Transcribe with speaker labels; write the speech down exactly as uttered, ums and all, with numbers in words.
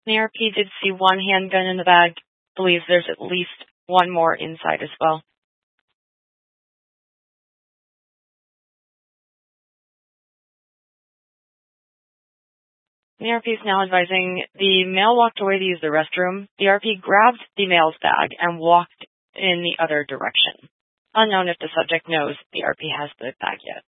Speaker 1: The A R P did see one handgun in the bag. Believes there's at least one more inside as well. The A R P is now advising the male walked away to use the restroom. The A R P grabbed the male's bag and walked in the other direction. Unknown if the subject knows the A R P has the bag yet.